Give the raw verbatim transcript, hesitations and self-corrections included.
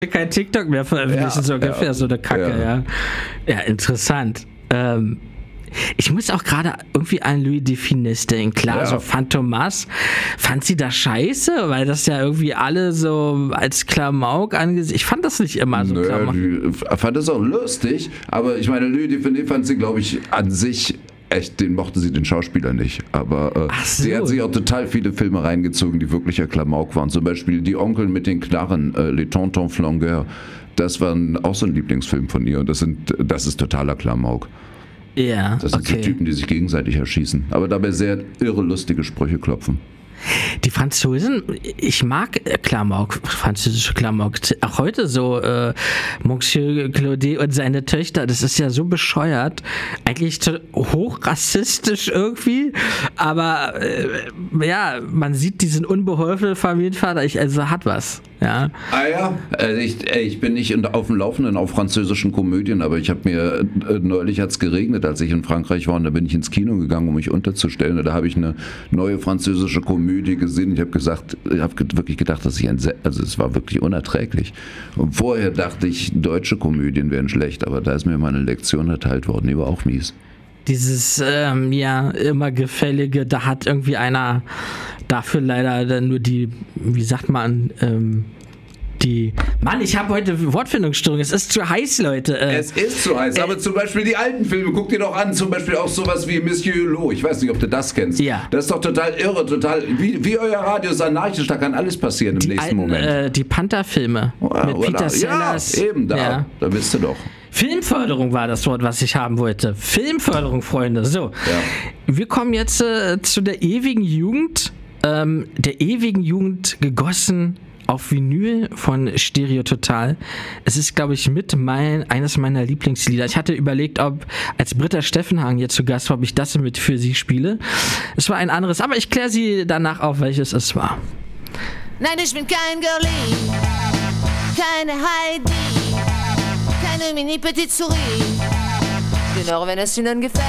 kein TikTok mehr veröffentlichen, Ja, so ungefähr, ja. so eine Kacke, ja. Ja, interessant. Ähm, ich muss auch gerade irgendwie an Louis de Funès denken. Klar, Ja. so Phantomas. Fand sie das scheiße? Weil das ja irgendwie alle so als Klamauk angesehen. Ich fand das nicht immer so Nö, Klamauk. die fand das auch lustig, aber ich meine, Louis de Funès fand sie, glaube ich, an sich echt, den mochte sie den Schauspieler nicht. Aber äh, Ach so. sie hat sich auch total viele Filme reingezogen, die wirklicher Klamauk waren. Zum Beispiel Die Onkel mit den Knarren, äh, Les Tontons Flanqueurs. Das war auch so ein Lieblingsfilm von ihr und das, sind, das ist totaler Klamauk. Ja, Das sind okay. so Typen, die sich gegenseitig erschießen, aber dabei sehr irre lustige Sprüche klopfen. Die Franzosen, ich mag äh, Klamauk, französische Klamauk. Auch heute so äh, Monsieur Claudet und seine Töchter, das ist ja so bescheuert. Eigentlich to- hochrassistisch irgendwie, aber äh, ja, man sieht diesen unbeholfenen Familienvater, ich, also hat was. Ja. Ah ja, also ich, ey, ich bin nicht in- auf dem Laufenden auf französischen Komödien, aber ich habe mir, äh, neulich hat es geregnet, als ich in Frankreich war und da bin ich ins Kino gegangen, um mich unterzustellen und da habe ich eine neue französische Komödie gesehen. Ich habe gesagt, ich habe wirklich gedacht, dass ich ein, Se- also es war wirklich unerträglich. Und vorher dachte ich, deutsche Komödien wären schlecht, aber da ist mir mal eine Lektion erteilt worden, die war auch mies. Dieses, ähm, ja, immer gefällige, da hat irgendwie einer dafür leider dann nur die, wie sagt man, ähm, die, Mann, ich habe heute Wortfindungsstörung, es ist zu heiß, Leute. Äh, Es ist so heiß, aber zum Beispiel die alten Filme, guck dir doch an, zum Beispiel auch sowas wie Monsieur Hulot, ich weiß nicht, ob du das kennst. Ja. Das ist doch total irre, total, wie, wie euer Radio ist anarchisch, da kann alles passieren im die nächsten alten, Moment. Äh, die Panther-Filme Ah, mit oder? Peter Sellers. Ja, eben, da, Ja. da bist du doch. Filmförderung war das Wort, was ich haben wollte. Filmförderung, Freunde. So, wir kommen jetzt äh, zu der ewigen Jugend, ähm, der ewigen Jugend gegossen auf Vinyl von Stereo Total. Es ist, glaube ich, mit mein, eines meiner Lieblingslieder. Ich hatte überlegt, ob als Britta Steffenhagen hier zu Gast war, ob ich das mit für sie spiele. Es war ein anderes, aber ich kläre sie danach auf, welches es war. Nein, ich bin kein Girlie, keine Heidi, keine Mini-Petite Souris. Genau, wenn es Ihnen gefällt.